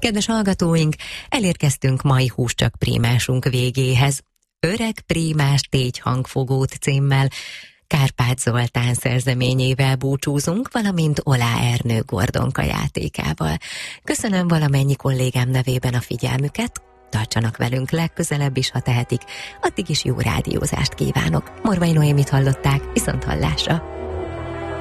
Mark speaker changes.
Speaker 1: Kedves hallgatóink, elérkeztünk mai Húscsak Prímásunk végéhez. Öreg Prímás tégyhangfogót címmel Kárpát Zoltán szerzeményével búcsúzunk, valamint Olá Ernő Gordonka játékával. Köszönöm valamennyi kollégám nevében a figyelmüket, tartsanak velünk legközelebb is, ha tehetik, addig is jó rádiózást kívánok. Morvai Noémit hallották, viszont hallásra!